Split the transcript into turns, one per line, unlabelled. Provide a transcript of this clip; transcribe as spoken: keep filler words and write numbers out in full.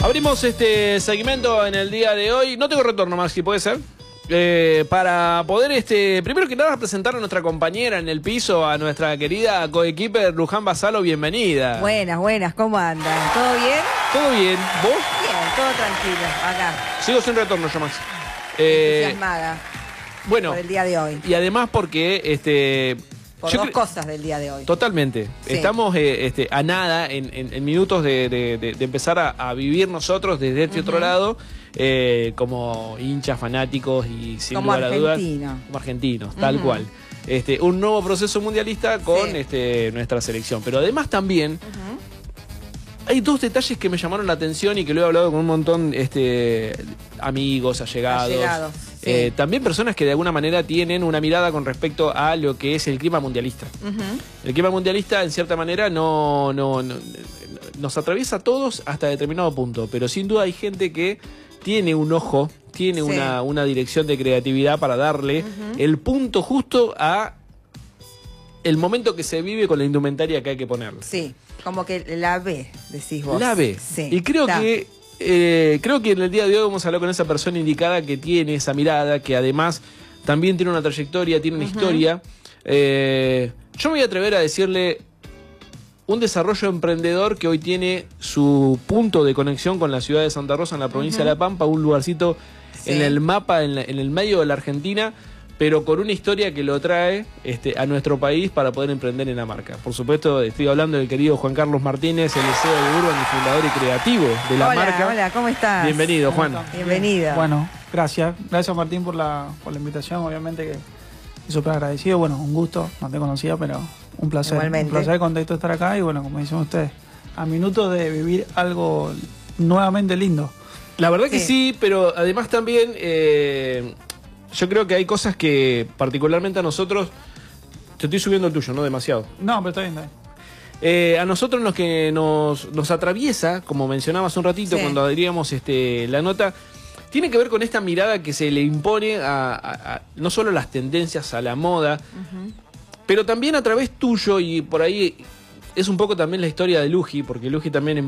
Abrimos este segmento en el día de hoy. No tengo retorno más, si puede ser. Eh, para poder, este, primero que nada, presentar a nuestra compañera en el piso, a nuestra querida coequiper Luján Basalo. Bienvenida.
Buenas, buenas, ¿cómo andan? ¿Todo bien?
¿Todo bien? ¿Vos?
Bien, todo tranquilo, acá.
Sigo sin retorno yo, Max. Eh,
Entusiasmada
bueno,
por el día de hoy.
Y además porque... este
Por dos cosas del día de hoy.
Totalmente. Sí. Estamos eh, este, a nada, en, en, en minutos de, de, de, de empezar a, a vivir nosotros desde este uh-huh. otro lado, eh, como hinchas, fanáticos y sin
como
lugar a dudas,
como
argentinos, tal uh-huh. cual. Este, un nuevo proceso mundialista con sí. este, nuestra selección. Pero además también... Uh-huh. Hay dos detalles que me llamaron la atención y que lo he hablado con un montón este, amigos, allegados. allegados sí. eh, también personas que de alguna manera tienen una mirada con respecto a lo que es el clima mundialista. Uh-huh. El clima mundialista, en cierta manera, no, no, no nos atraviesa a todos hasta determinado punto. Pero sin duda hay gente que tiene un ojo, tiene sí. una, una dirección de creatividad para darle uh-huh. el punto justo a el momento que se vive con la indumentaria que hay que ponerle.
Sí. Como que la ve, decís vos.
La ve.
Sí,
y creo está. que eh, creo que en el día de hoy vamos a hablar con esa persona indicada que tiene esa mirada, que además también tiene una trayectoria, tiene una uh-huh. historia. Eh, yo me voy a atrever a decirle un desarrollo emprendedor que hoy tiene su punto de conexión con la ciudad de Santa Rosa, en la provincia uh-huh. de La Pampa, un lugarcito sí. en el mapa, en, la, en el medio de la Argentina, pero con una historia que lo trae este, a nuestro país para poder emprender en la marca. Por supuesto, estoy hablando del querido Juan Carlos Martínez, el C E O de Urban y fundador y creativo de la
hola,
marca.
Hola, ¿cómo estás?
Bienvenido, Juan.
Bienvenida.
Bueno, gracias. Gracias, Martín, por la, por la invitación. Obviamente que estoy súper agradecido. Bueno, un gusto, no te conocía, pero un placer.
Igualmente.
Un placer, contento de estar acá y bueno, como dicen ustedes, a minutos de vivir algo nuevamente lindo.
La verdad
sí.
que sí, pero además también... Eh, yo creo que hay cosas que particularmente a nosotros... Te estoy subiendo el tuyo, no demasiado.
No, pero está bien, está bien.
Eh, a nosotros los que nos, nos atraviesa, como mencionabas un ratito sí. cuando diríamos este, la nota, tiene que ver con esta mirada que se le impone a, a, a no solo las tendencias, a la moda, uh-huh. pero también a través tuyo, y por ahí es un poco también la historia de Luji, porque Luji también